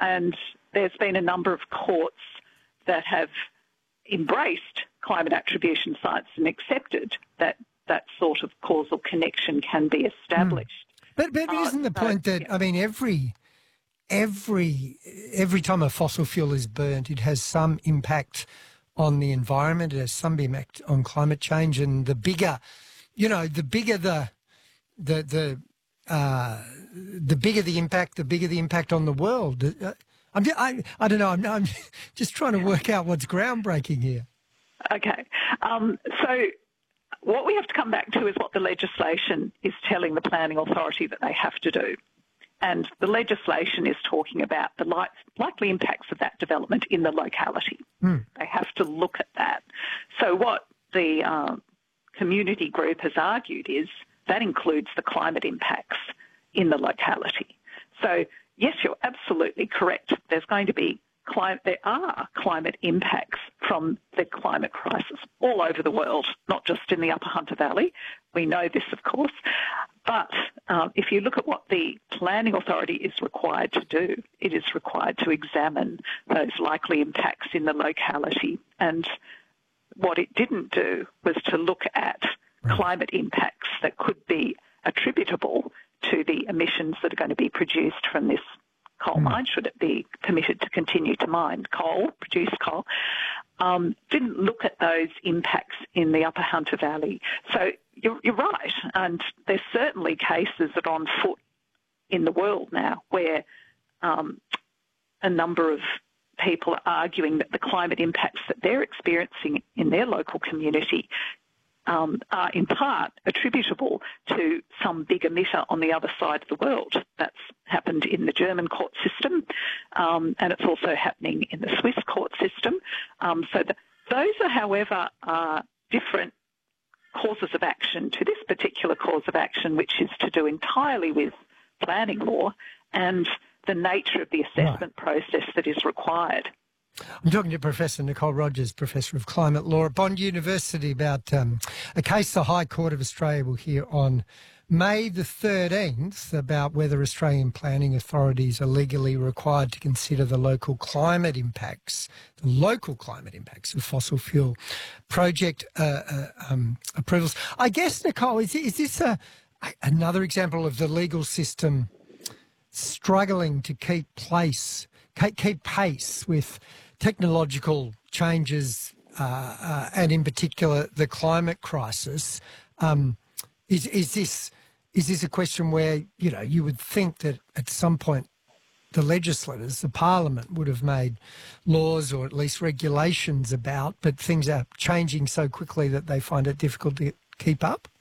And there's been a number of courts that have embraced climate attribution science and accepted that that sort of causal connection can be established. But isn't the point that, I mean, every time a fossil fuel is burnt, it has some impact on the environment, it has some impact on climate change, and the bigger the bigger the impact on the world. I don't know. I'm just trying to work out what's groundbreaking here. Okay. So what we have to come back to is what the legislation is telling the planning authority that they have to do. And the legislation is talking about the likely impacts of that development in the locality. They have to look at that. So what the community group has argued is that includes the climate impacts in the locality. So, yes, you're absolutely correct. There are climate impacts from the climate crisis all over the world, not just in the Upper Hunter Valley. We know this, of course. But if you look at what the planning authority is required to do, it is required to examine those likely impacts in the locality. And what it didn't do was to look at climate impacts that could be attributable to the emissions that are going to be produced from this coal mine, should it be permitted to continue to mine coal, produce coal. Didn't look at those impacts in the Upper Hunter Valley. So you're right, and there's certainly cases that are on foot in the world now where a number of people are arguing that the climate impacts that they're experiencing in their local community are in part attributable to some big emitter on the other side of the world. That's happened in the German court system, and it's also happening in the Swiss court system. Those are, however, different causes of action to this particular cause of action, which is to do entirely with planning law and the nature of the assessment process that is required. I'm talking to Professor Nicole Rogers, Professor of Climate Law at Bond University, about a case the High Court of Australia will hear on May the 13th about whether Australian planning authorities are legally required to consider the local climate impacts of fossil fuel project approvals. I guess, Nicole, is this another example of the legal system struggling to keep pace with technological changes and in particular the climate crisis? Is this a question where, you would think that at some point the legislators, the parliament, would have made laws or at least regulations about, but things are changing so quickly that they find it difficult to keep up?